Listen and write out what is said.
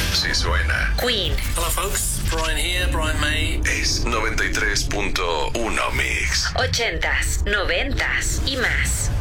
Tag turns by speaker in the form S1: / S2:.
S1: Si suena.
S2: Queen.
S3: Hello folks, Brian here, Brian May.
S1: Es 93.1 Mix.
S2: 80s, 90s y más.